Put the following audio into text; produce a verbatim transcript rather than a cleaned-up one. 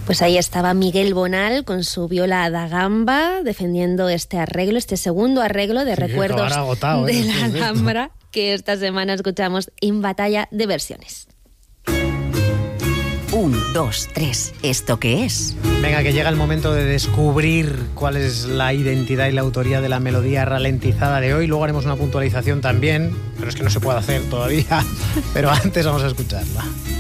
Pues ahí estaba Miguel Bonal con su viola da gamba defendiendo este arreglo, este segundo arreglo de sí, recuerdos agotado, de ¿eh? la Alhambra que esta semana escuchamos en Batalla de Versiones. Un, dos, tres. ¿Esto qué es? Venga, que llega el momento de descubrir cuál es la identidad y la autoría de la melodía ralentizada de hoy. Luego haremos una puntualización también, pero es que no se puede hacer todavía. Pero antes vamos a escucharla.